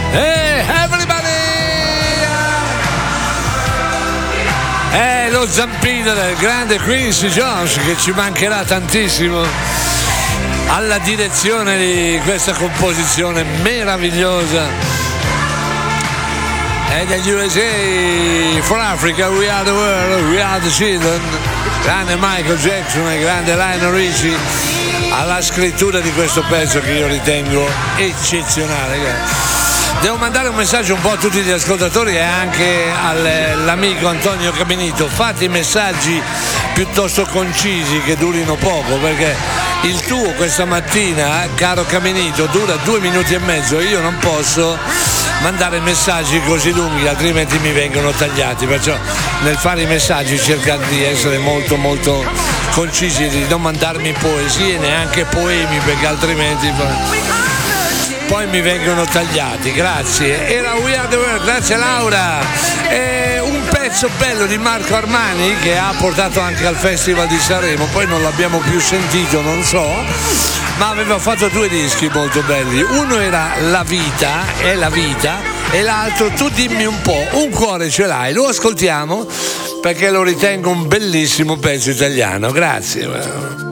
Everybody! Lo zampino del grande Quincy Jones, che ci mancherà tantissimo alla direzione di questa composizione meravigliosa. E dagli USA, for Africa, we are the world, we are the children. Grande Michael Jackson e grande Lionel Richie alla scrittura di questo pezzo che io ritengo eccezionale. Devo mandare un messaggio un po' a tutti gli ascoltatori e anche all'amico Antonio Caminito: fate i messaggi piuttosto concisi, che durino poco, perché il tuo questa mattina, caro Caminito, dura 2 minuti e mezzo. Io non posso mandare messaggi così lunghi, altrimenti mi vengono tagliati, perciò nel fare i messaggi cercate di essere molto molto concisi, di non mandarmi poesie, neanche poemi, perché altrimenti poi mi vengono tagliati. Grazie. Era We Are The World, grazie Laura. Un pezzo bello di Marco Armani che ha portato anche al Festival di Sanremo, poi non l'abbiamo più sentito, non so, ma aveva fatto 2 dischi molto belli. Uno era La vita, è la vita, e l'altro Tu dimmi un po', un cuore ce l'hai. Lo ascoltiamo perché lo ritengo un bellissimo pezzo italiano. Grazie.